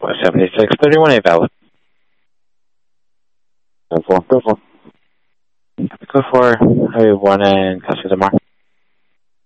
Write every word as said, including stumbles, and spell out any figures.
seventy-six thirty-one A valid. Go for, go for. Go for Highway one and Cascade Mar.